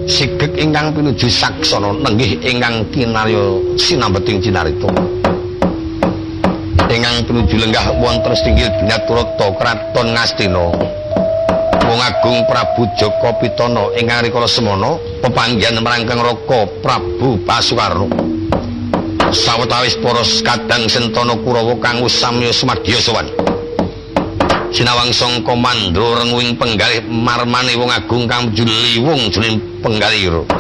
sigek ingkang pinuju saksana nenggih ingkang kinarya sinambeting cinarita ingkang pinuju lenggah wonten stinggil Binaturata kraton Ngastina Wong Agung Prabu Jaka Pitana ingkang rikala semana pepanggihan marang Raka Prabu Basuwarna sawetawis para kadang Sentana Kurawa kang samya sumadya sowan sinawang sangka mandra renguing penggalih marmane Wong Agung kang juliwung jroning penggalih